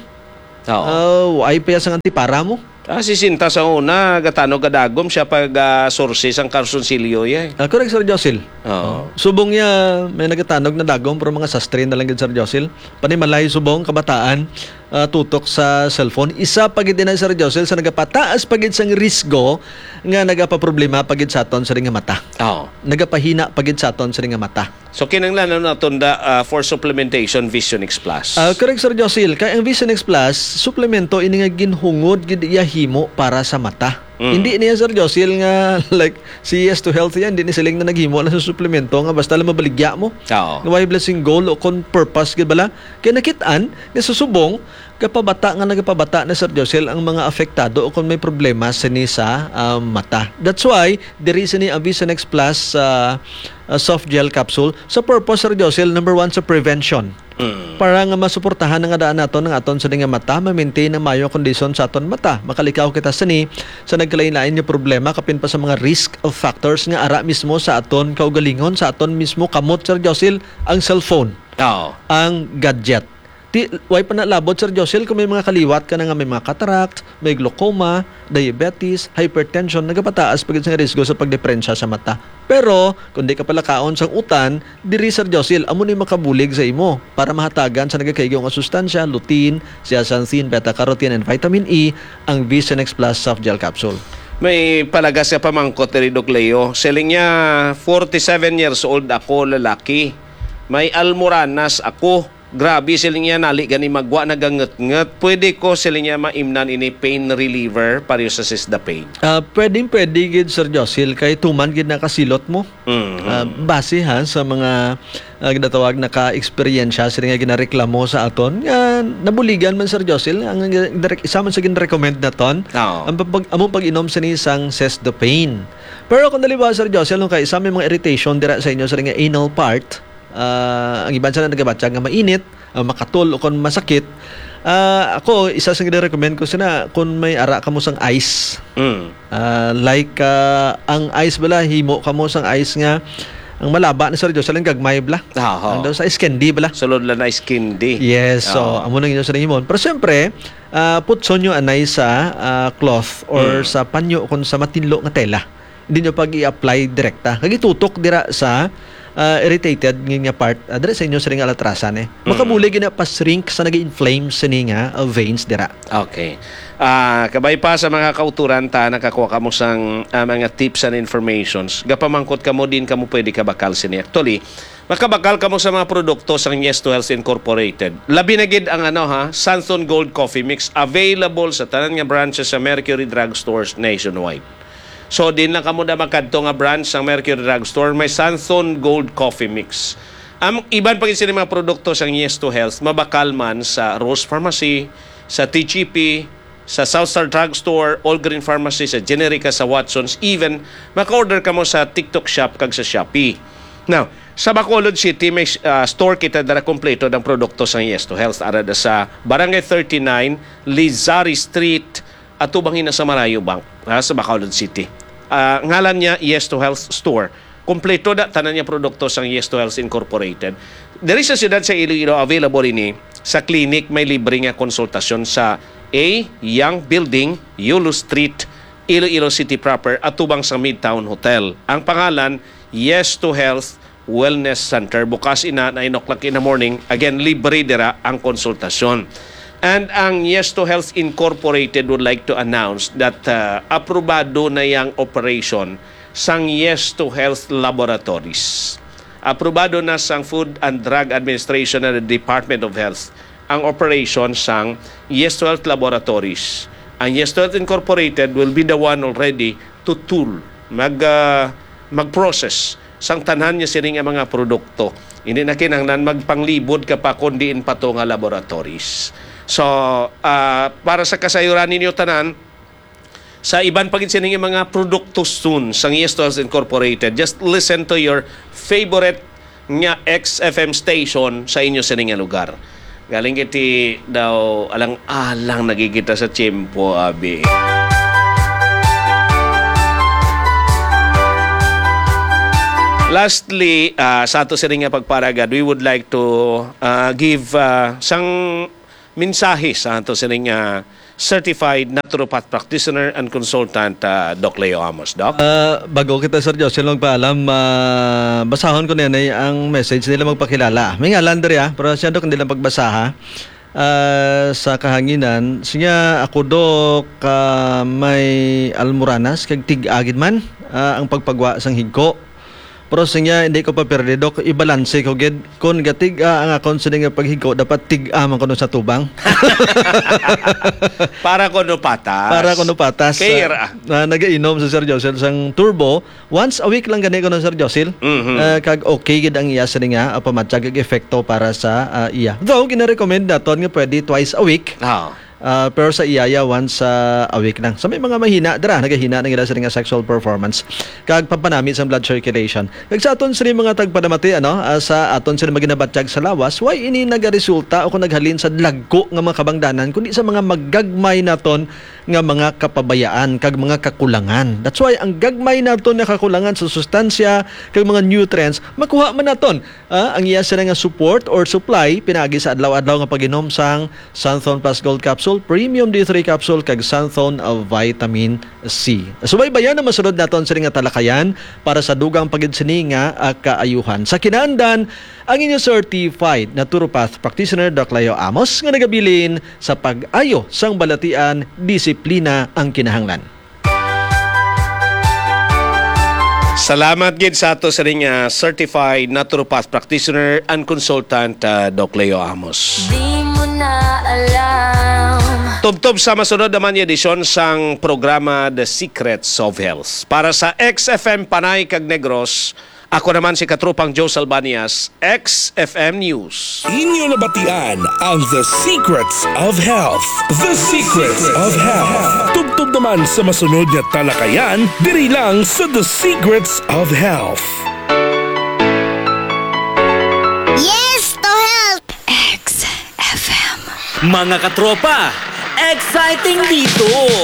Ay pa sa antipara mo. Si Sinta sa una, gatanog kadagom siya pag sources ang karsunsilyo yan. Correct, Sir Josil. Subong niya, may nagatanog na dagom pero mga sastre na lang Sir Josil. Panimalay subong, kabataan, tutok sa cellphone. Isa pagid din na, Sir Josil, sa nagapataas pagid sang risgo nga nagapaproblema pagid sa aton sa nga mata. Nagapahina pagid sa aton sa nga mata. So kinanglan na tunda for supplementation Vision X Plus. Correct, Sir Josil. Kaya ang Vision X Plus, suplemento ini nga ginhungod gid iya himo para sa mata. Hindi niya, Sir Josil, nga like si Yes to Health yan, hindi ni siling na naghimo na sa suplemento nga basta lang mabaligya mo. Nga may blessing goal o kon purpose gid bala. Kaya nakitaan nga susubong kapabata nga nagapabata na, Sir Josil, ang mga apektado o kung may problema sa mata. That's why there is ni Vision X Plus soft gel capsule sa purpose, Sir Josil, number 1 sa prevention. Para nga masuportahan nga daan naton ng aton sa nga mata, ma-maintain ang mayo kondisyon sa aton mata. Makalikaw kita sa nagkalain-lain nga problema kapin pa sa mga risk of factors nga ara mismo sa aton kaugalingon, sa aton mismo kamot, Sir Josil, ang cellphone. Ang gadget. Way pa nalabot, Sir Josil, kung may mga kaliwat ka na nga may mga cataract, may glaucoma, diabetes, hypertension, nagapataas pagid sa risgo sa pagdeprensya sa mata. Pero, kung di ka pala kaon sang utan, diri, Sir Josil, amo ni makabulig sa imo para mahatagan sa nagakaigong nga sustansya, lutein, zeaxanthin, beta-carotene, and vitamin E, ang Vision X Plus Soft Gel Capsule. May palagas ka pamangkot ni Doc Leo. Selling niya, 47 years old ako, lalaki. May almoranas ako. Grabe, siling niya nali gani magwa naganget-nget. Pwede ko siling niya maimnan ini pain reliever para sa the pain. Pwede gid, Sir Josil, kay tuman gid na kasilot mo. Base sa mga ginatawag na ka-eksperyensya sila nga ginareklamo sa aton nga nabuligan man, Sir Josil, ang isa man sa gin-recommend na ton among pag-inom sa isang the pain. Pero kung daliwa, Sir Josil, kay isa may mga irritation dira sa inyo sa nga anal part, ang iban sa nagabatsa nga mainit, makatul o kung masakit, ako isa sa gina-recommend ko sina kung may ara kamo sang ice. Like ang ice bala, himo kamo sang ice nga ang malaba na, Sir Jocelyn, gagmay bala. Ando sa ice candy bala. Sulod lang na ice candy. Yes, so amo nang inyo sa himon. Pero siyempre, putson nyo anay sa cloth or sa panyo kung sa matinlo nga tela. Hindi nyo pag i-apply direkta. Kagitutok dira sa irritated nga part dira sa inyo sa nga alatrasan makabulig na pa-shrink sa nag-inflame sa nga veins dira. Okay. Kabay pa sa mga kauturan ta nakakuha kamo sang mga tips and informations. Gapamangkot kamo din kamo pwede ka bakal sini. Actually, makabakal kamo sa mga produkto sang Yes to Health Incorporated. Labi na gid ang Sanson Gold Coffee Mix available sa tanan nga branches sa Mercury Drug Stores nationwide. So, din lang kamo na magkadto nga branch ng Mercury Drug Store, may Sanson Gold Coffee Mix. Ang iban pag sila mga produkto sa Yes to Health, mabakal man sa Rose Pharmacy, sa TGP, sa Southstar Drug Store, All Green Pharmacy, sa Generica, sa Watsons, even maka-order kamo sa TikTok Shop kag sa Shopee. Now, sa Bacolod City, may store kita na kompleto ng produkto sa Yes to Health. Arada sa Barangay 39, Lizari Street, at ubangin na sa Marayo Bank sa Bacolod City. Ngalan niya Yes to Health Store. Kompleto na tanan niya produkto sa Yes to Health Incorporated. Diri sa siyudad sa Iloilo available ini sa clinic may libre nga konsultasyon sa A Young Building, Yulo Street, Iloilo City proper at tubang sa Midtown Hotel. Ang pangalan Yes to Health Wellness Center. Bukas ina 9 o'clock in the morning. Again, libre dira ang konsultasyon. And ang Yes to Health Incorporated would like to announce that aprobado na yang operation sang Yes to Health Laboratories. Aprobado na sang Food and Drug Administration and the Department of Health ang operation sang Yes to Health Laboratories. Ang Yes to Health Incorporated will be the one already to tool, mag-process sang tanan niya sining mga produkto. Hindi na kinahanglan magpanglibod ka pa kundiin pa to nga laboratories. So, para sa kasayuran ninyo tanan, sa iban pagin sining mga produkto soon sa Stores Incorporated. Just listen to your favorite nga XFM station sa inyo sining nga lugar. Galing kiti daw alang-alang nagigita sa tiyempo, abi. Lastly, sa ato sining nga pagparagad, we would like to give sang mensahe sa ato sining certified naturopath practitioner and consultant Doc Leo Amos. Doc? Bago kita, Sir Josel, magpaalam, basahon ko na ang message nila magpakilala. May ngalan dari pero siya Doc, hindi lang pagbasaha. Sa kahanginan, siya ako Doc, may almoranas, kag tig-agid man, ang pagpagwa sang higko. Pero siya hindi ko pa perde Doc, ibalanse ko gid kun gatig ang account sa nga paghigko dapat tig-aman ko sa tubang. Para kuno patas. Kaya nagainom sa Sir Josel sang turbo once a week lang gani ko no Sir Josel. Kag okay gid ang iya sa nga pamatsyag kag efekto para sa iya. Though gina-recommend naton nga pwede twice a week. Pero sa iyaya once a week lang. So may mga mahina nagahina nang ila sa nga sexual performance kag pampanami sa blood circulation. Kag sa aton sa mga tagpadamati sa aton sila maginabatsyag sa lawas, why ini nagaresulta o kung naghalin sa lagko nga mga kabangdanan kundi sa mga maggagmay naton nga mga kapabayaan kag mga kakulangan. That's why ang gagmay naton nga kakulangan sa sustansya kag mga nutrients makuha man naton ang iya sila nga support or supply pinagi sa adlaw-adlaw nga pag-inom sang Sunthone Plus Gold Capsule, Premium D3 Capsule kag Sunthone of Vitamin C. Subaybayan na masunod naton sa nga talakayan para sa dugang pagid-sini nga kaayuhan. Sa kinahanglan ang inyong certified naturopath practitioner Doc Leo Amos nga nagabilin sa pag-ayo sang balatian, disiplina ang kinahanglan. Salamat gid sa ato sa certified naturopath practitioner and consultant Doc Leo Amos. Di mo na alam. Tubtob sa masunod naman yung edisyon sang programa The Secrets of Health. Para sa XFM Panay kag Negros, ako naman si Katrupang Joe Salbanias, XFM News. Inyo nabatian ang The Secrets of Health. The Secrets of Health. Tubtob naman sa masunod na talakayan, diri lang sa The Secrets of Health. Yes to health! XFM. Mga katropa, exciting dito!